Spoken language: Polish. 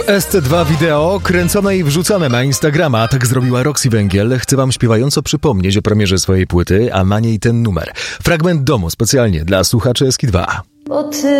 SC2 wideo kręcone i wrzucone na Instagrama. Tak zrobiła Roxy Węgiel. Chcę wam śpiewająco przypomnieć o premierze swojej płyty, a na niej ten numer. Fragment domu specjalnie dla słuchaczy SK2. Bo ty